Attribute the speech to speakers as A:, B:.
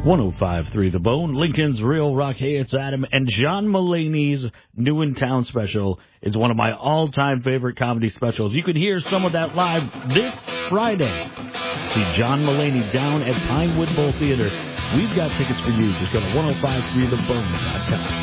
A: 105.3 The Bone, Lincoln's Real Rock. Hey, it's Adam. And John Mulaney's New in Town special is one of my all-time favorite comedy specials. You can hear some of that live this Friday. See John Mulaney down at Pinewood Bowl Theater. We've got tickets for you. Just go to 1053thebone.com.